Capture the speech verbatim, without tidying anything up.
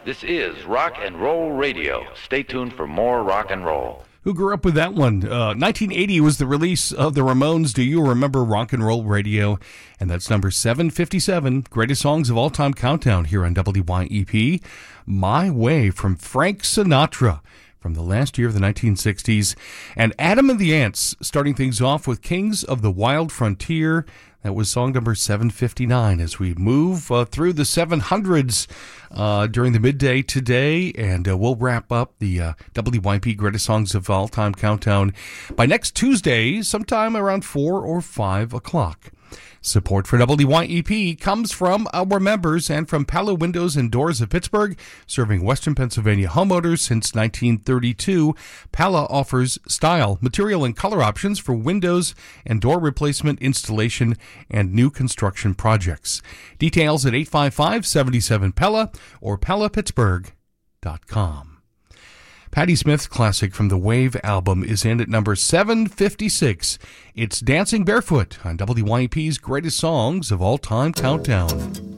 This is Rock and Roll Radio. Stay tuned for more rock and roll. Who grew up with that one? Uh, nineteen eighty was the release of the Ramones' Do You Remember Rock and Roll Radio? And that's number seven fifty-seven, Greatest Songs of All Time Countdown here on W Y E P. My Way from Frank Sinatra from the last year of the nineteen sixties. And Adam and the Ants starting things off with Kings of the Wild Frontier. That was song number seven fifty-nine as we move uh, through the seven hundreds uh, during the midday today. And uh, we'll wrap up the uh, W Y P Greatest Songs of All Time Countdown by next Tuesday, sometime around four or five o'clock. Support for W Y E P comes from our members and from Pella Windows and Doors of Pittsburgh, serving Western Pennsylvania homeowners since nineteen thirty-two. Pella offers style, material, and color options for windows and door replacement, installation, and new construction projects. Details at eight five five, seven seven, Pella or Pella Pittsburgh dot com. Patti Smith's classic from the Wave album is in at number seven fifty-six. It's Dancing Barefoot on W Y P's Greatest Songs of All Time Countdown.